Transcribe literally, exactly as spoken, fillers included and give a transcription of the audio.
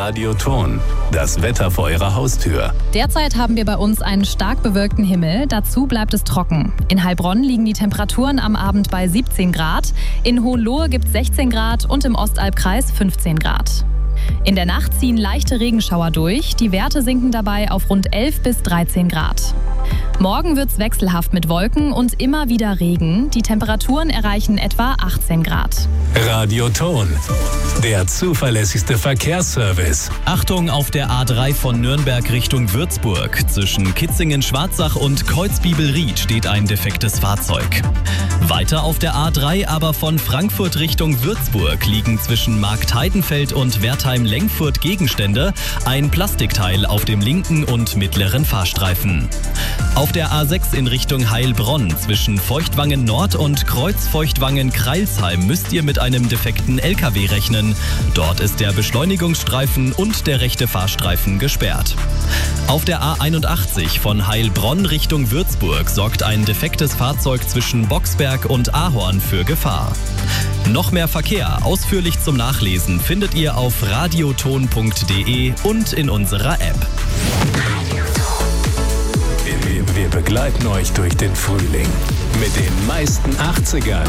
Radioton. Das Wetter vor Ihrer Haustür. Derzeit haben wir bei uns einen stark bewölkten Himmel. Dazu bleibt es trocken. In Heilbronn liegen die Temperaturen am Abend bei siebzehn Grad. In Hohenlohe gibt es sechzehn Grad und im Ostalbkreis fünfzehn Grad. In der Nacht ziehen leichte Regenschauer durch. Die Werte sinken dabei auf rund elf bis dreizehn Grad. Morgen wird es wechselhaft mit Wolken und immer wieder Regen. Die Temperaturen erreichen etwa achtzehn Grad. Radioton, der zuverlässigste Verkehrsservice. Achtung auf der A drei von Nürnberg Richtung Würzburg. Zwischen Kitzingen-Schwarzach und Kreuzbibel-Ried steht ein defektes Fahrzeug. Weiter auf der A drei, aber von Frankfurt Richtung Würzburg, liegen zwischen Marktheidenfeld und Wertheim-Lengfurt Gegenstände, ein Plastikteil auf dem linken und mittleren Fahrstreifen. Auf der A sechs in Richtung Heilbronn zwischen Feuchtwangen Nord und Kreuzfeuchtwangen-Kreilsheim müsst ihr mit einem defekten L K W rechnen. Dort ist der Beschleunigungsstreifen und der rechte Fahrstreifen gesperrt. Auf der A einundachtzig von Heilbronn Richtung Würzburg sorgt ein defektes Fahrzeug zwischen Boxberg und Ahorn für Gefahr. Noch mehr Verkehr ausführlich zum Nachlesen findet ihr auf radioton punkt de und in unserer App. Wir begleiten euch durch den Frühling mit den meisten achtzigern.